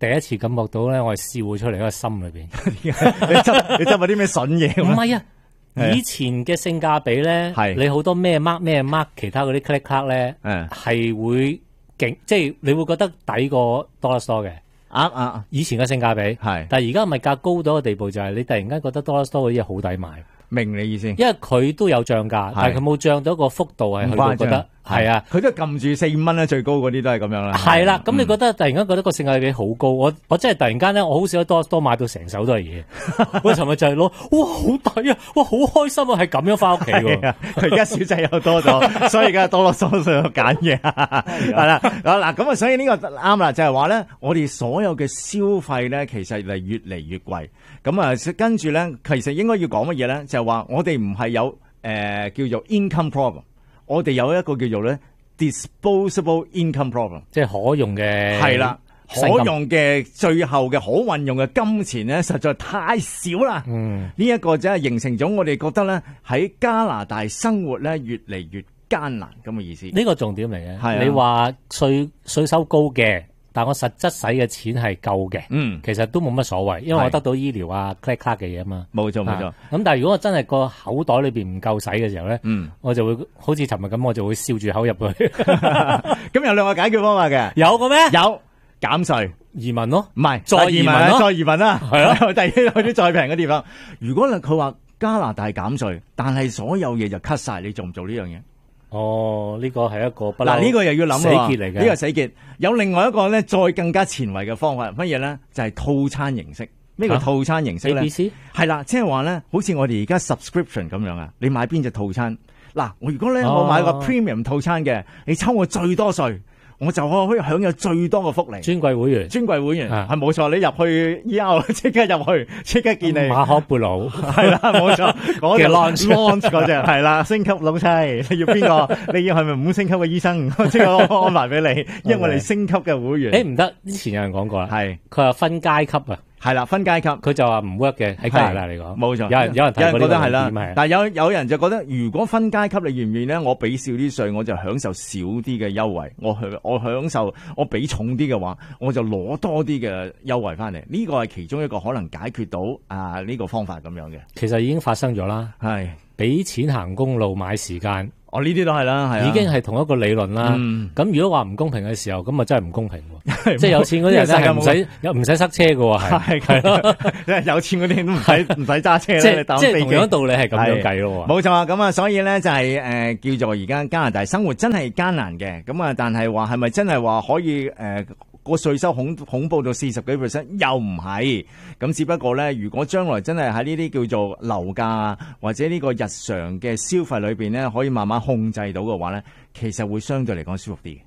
第一次感覺到咧，我係笑出嚟喺個心裏邊。 你執你執咗啲咩筍嘢？ 唔係啊，以前嘅性價比咧，你好多咩 mark 咩 mark，其他嗰啲 click click 咧，係會勁，即係你會覺得抵過 Dollar Store 嘅。 啱啱， 以前嘅性價比係，但係而家物價高到個地步，就係你突然間覺得 Dollar Store 嗰啲嘢好抵買。 明你意思， 因為佢都有漲價，但係佢冇漲到一個幅度係去到覺得係啊， 佢都係撳住四五蚊啦，最高嗰啲都係咁樣啦。 係啦，咁你覺得突然間覺得個性價比好高，我我真係突然間咧，我好少多多買到成手都係嘢。我尋日就係攞，哇好抵啊，哇好開心啊，係咁樣翻屋企喎。 佢而家小仔又多咗，所以而家多囉嗦嗦揀嘢。係啦，嗱咁啊，所以呢個啱啦，就係話咧，我哋所有嘅消費咧，其實係越嚟越貴。咁啊，跟住咧，其實應該要講乜嘢咧？就係話我哋唔係有誒、呃、叫做 income problem， 我哋有一個叫做咧 disposable income problem， 即係可用嘅係啦，可用嘅最後嘅可運用嘅金錢咧，實在太少啦。嗯，呢一個就係形成咗我哋覺得咧喺加拿大生活咧越嚟越艱難咁嘅意思。 呢個重點嚟嘅， 係啊， 你話稅稅收高嘅。但我實質使嘅錢係夠嘅，嗯，其實都冇乜所謂，因為我得到醫療啊、credit card 嘅嘢啊嘛， 冇錯冇錯。 咁但係如果我真係個口袋裏邊唔夠使嘅時候咧，嗯，我就會好似尋日咁，我就會笑住口入去。 咁有兩個解決方法嘅， 有嘅咩？ 有減稅、 移民咯， 唔係再移民咯， 再移民啦， 係咯， 第二去啲再平嘅地方。如果佢話加拿大減稅，但係所有嘢就 cut 晒，你做唔做呢樣嘢？ 哦，呢個係一個不嗱，呢個又要諗死結嚟嘅， 呢個死結。有另外一個咧，再更加前衛嘅方法，乜嘢咧？就係、是、套餐形式。咩叫套餐形式咧？係啦，即係話咧，好似我哋而家 subscription 咁樣啊，你買邊隻套餐？嗱，我如果咧、哦、我買個 premium 套餐嘅，你抽我最多稅。我就可以享有最多嘅福利， 尊貴會員， 尊貴會員係冇錯。你入去以後即刻入去，即刻見你馬可貝魯， 係啦，冇錯。嗰隻 launch launch 嗰隻係啦，升級老細，你要邊個？你要係咪五星級嘅醫生？即刻安排俾你，因為我哋升級嘅會員。 誒唔得，之前有人講過啦， 係佢話分階級啊。 係啦，分階級， 佢就話唔 work 嘅喺加拿大嚟講， 冇錯。 有人有人有人覺得係啦，但係有有人就覺得，如果分階級，你願唔願意咧？我俾少啲稅，我就享受少啲嘅優惠；我享我享受我俾重啲嘅話，我就攞多啲嘅優惠翻嚟。呢個係其中一個可能解決到啊呢個方法咁樣嘅。 其實已經發生咗啦，係俾錢行公路買時間。 哦，呢啲都係啦，係啊， 已經係同一個理論啦。咁、嗯、如果話唔公平嘅時候，咁啊真係唔公平喎。即係有錢嗰啲人係唔使又唔使塞車嘅喎，係係咯。 有錢嗰啲都唔使唔使揸車咧， 即係同樣道理係咁樣計咯。 冇錯啊，咁啊，所以咧就係、是、誒、呃、叫做而家加拿大生活真係艱難嘅。咁啊，但係話係咪真係話可以誒？呃個稅收恐恐怖到四十幾 percent 又唔係，咁只不過咧，如果將來真係喺呢啲叫做樓價或者呢個日常嘅消費裏邊咧，可以慢慢控制到嘅話咧，其實會相對嚟講舒服啲。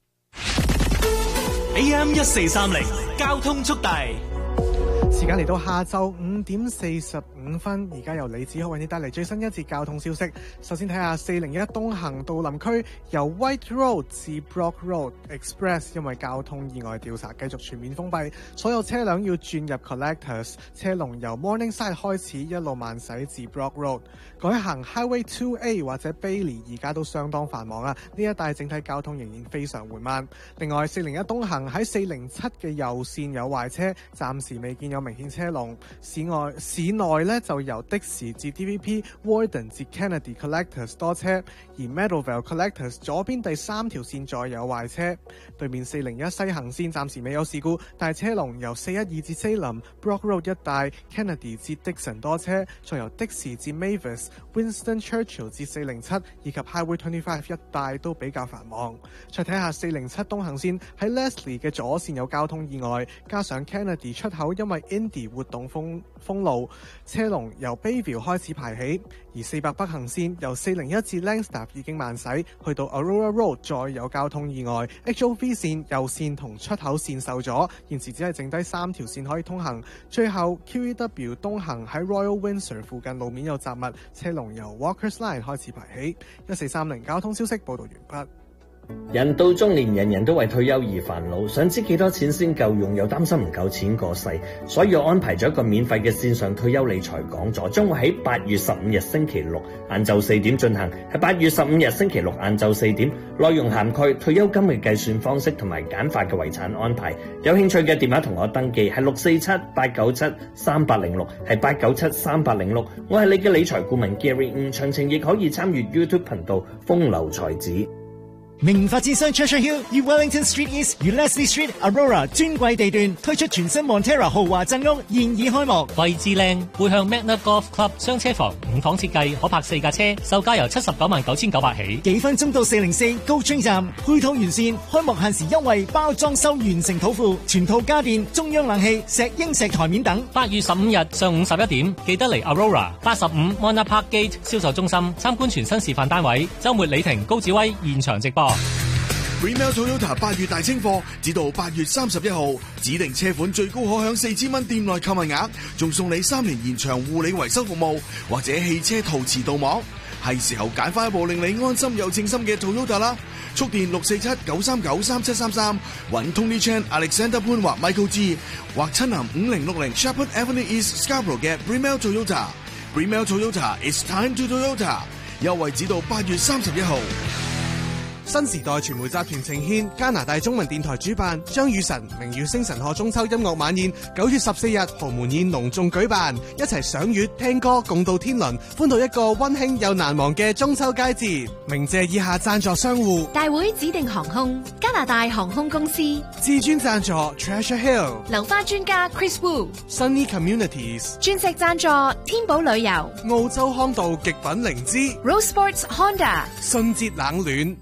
A M 一四三零交通速遞。 時間嚟到下晝五點四十五分，而家由李子豪為你帶嚟最新一節交通消息。首先睇下四零一東行杜林區由 White Road 至 Brock Road Express， 因為交通意外調查繼續全面封閉，所有車輛要轉入 Collectors， 車龍由 Morningside 開始一路慢駛至 Brock Road。改行 Highway two A 或者 Bailey 而家都相當繁忙啊，呢一帶整體交通仍然非常緩慢。另外四零一東行喺四零七嘅右線有壞車，暫時未見有明顯車龍。市外市內咧就由的士至 D V P、Warden 至 Kennedy Collectors 多車，而 Meadowvale Collectors 左邊第三條線再有壞車。對面四零一西行線暫時未有事故，但係車龍由四一二至 Salem、Brock Road 一帶、Kennedy 至 Dixon 多車，再由的士至 Mavis、Winston Churchill 至四零七以及 Highway twenty-five 一帶都比較繁忙。再睇下四零七東行線喺 Leslie 嘅左線有交通意外，加上 Kennedy 出口因為 Indy 活動封封路，車龍由 Bayview 開始排起。而四百北行線由四零一至 Langstaff 已經慢駛，去到 Aurora Road 再有交通意外。H O V 線右線同出口線受阻，現時只係剩低三條線可以通行。最後 Q E W 東行喺 Royal Windsor 附近路面有雜物，車龍由 Walkers Line 開始排起。一四三零交通消息報道完畢。 人到中年，人人都為退休而煩惱，想知幾多錢先夠用，又擔心唔夠錢過世，所以我安排咗一個免費嘅線上退休理財講座，將會喺八月十五日星期六晏晝四點進行，係八月十五日星期六晏晝四點，內容涵蓋退休金嘅計算方式同埋簡化嘅遺產安排。有興趣嘅電話同我登記係六四七八九七三八零六，係八九七三八零六。我係你嘅理財顧問 Gary， 嗯，詳情亦可以參與 YouTube 頻道風流才子。 名發展商 Treasure Hill 與 Wellington Street East 與 Leslie Street Aurora 尊貴地段推出全新 Montera 豪華鎮屋，現已開幕。 位置靚，背向 Magna Golf Club 雙車房，五房設計，可泊四架車，售價由七十九萬九千九百起。 幾分鐘到四零四高川站，配套完善，開幕限時優惠，包裝修完成土庫，全套家電、中央冷氣、石英石台面等。 八月十五日上午十一點，記得嚟 Aurora 八十五 Mona Park Gate 銷售中心參觀全新示範單位。週末李婷、高子威現場直播。 Bremel Toyota 八月大清貨，直到八月三十一號，指定車款最高可享四千蚊店內購物額，仲送你三年延長護理維修服務，或者汽車陶瓷鍍膜。係時候揀翻一部令你安心又稱心嘅 Toyota 啦！速電六四七九三九三七三三，揾 Tony Chan、Alexander 潘或 Michael G， 或親臨五零六零 Shepherd Avenue East Scarborough 嘅 Bremel Toyota。Bremel Toyota It's time to Toyota， 優惠至到八月三十一號。 新時代傳媒集團呈獻加拿大中文電台主辦張雨晨明月星辰賀中秋音樂晚宴，九月十四日豪門宴隆重舉辦，一齊賞月聽歌共度天倫，歡度一個溫馨又難忘嘅中秋佳節。鳴謝以下贊助商戶： 大會指定航空、加拿大航空公司、 至尊贊助 Treasure Hill、 流花專家 Chris Wu、 Sunny Communities、 鑽石贊助天寶旅遊、 澳洲康道極品靈芝、 Rose Sports Honda、 信捷冷暖。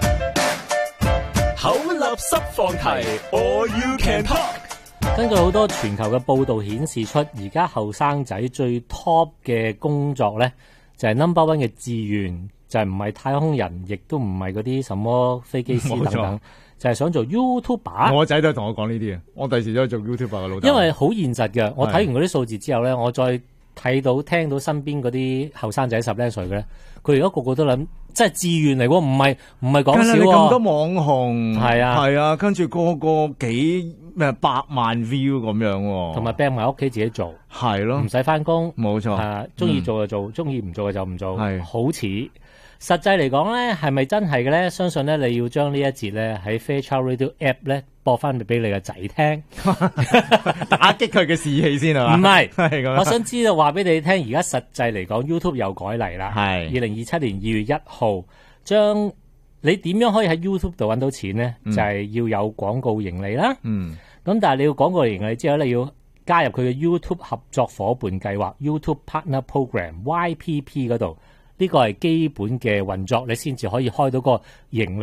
口立濕放題 ，All You Can Talk。 根據好多全球嘅報道顯示出，而家後生仔最 top 嘅工作咧，就係 number one 嘅志願，就係唔係太空人，亦都唔係嗰啲什麼飛機師等等，就係想做 YouTuber。 我仔都係同我講呢啲啊，我第時都係做 YouTuber 嘅老豆。 因為好現實嘅，我睇完嗰啲數字之後咧，我再睇到聽到身邊嗰啲後生仔十零歲嘅咧，佢而家個個都諗。即係自願嚟喎，唔係唔係講笑喎。 咁多網紅係啊， 係啊，跟住個個幾咩百萬 view 咁樣喎， 同埋掟埋屋企自己做， 係咯， 唔使翻工， 冇錯。 係中意做就做，中意唔做嘅就唔做，係好似。實際嚟講咧，係咪真係嘅咧？相信咧，你要將呢一節咧喺 Fairchild Radio App 咧播翻俾你個仔聽， 打擊佢嘅士氣先係嘛？ 唔係，係咁。我想知道話俾你聽，而家實際嚟講 YouTube 又改例啦。 係二零二七年二月一號，將你點樣可以喺 YouTube 度揾到錢咧？嗯、就係要有廣告盈利啦。 嗯。 咁但係你要廣告盈利之後，你要加入佢嘅 YouTube 合作夥伴計劃 YouTube Partner Program Y P P 嗰度。呢個係基本嘅運作，你先至可以開到個盈利。